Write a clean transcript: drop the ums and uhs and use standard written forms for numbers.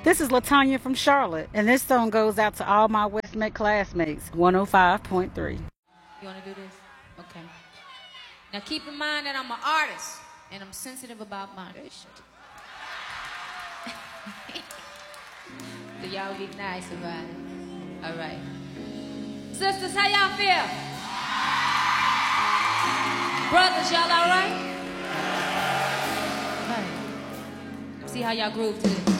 This is Latanya from Charlotte, and this song goes out to all my Westmont classmates. 105.3. You want to do this? Okay. Now keep in mind that I'm an artist, and I'm sensitive about my shit. So y'all be nice about it. All right. Sisters, how y'all feel? Brothers, y'all all right? All right. See how y'all groove to this.